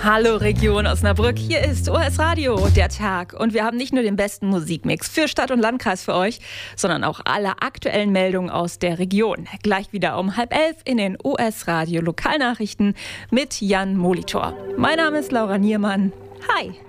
Hallo Region Osnabrück, hier ist OS Radio, der Tag. Und wir haben nicht nur den besten Musikmix für Stadt und Landkreis für euch, sondern auch alle aktuellen Meldungen aus der Region. Gleich wieder um 10:30 in den OS Radio Lokalnachrichten mit Jan Molitor. Mein Name ist Laura Niermann. Hi!